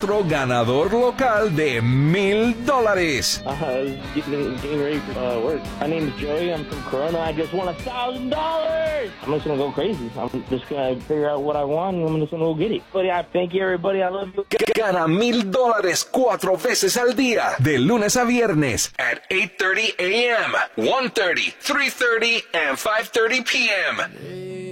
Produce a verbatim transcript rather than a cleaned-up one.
otro ganador local de mil dólares. Uh, I was getting, getting ready for uh, work. My name is Joey. I'm from Corona. I just won a thousand dollars. I'm just gonna go crazy. I'm just gonna figure out what I want, and I'm just gonna go get it. But yeah, thank you, everybody. I love you. Gana mil dólares cuatro veces al día, de lunes a viernes, at eight thirty a m, one thirty, three thirty, and five thirty p m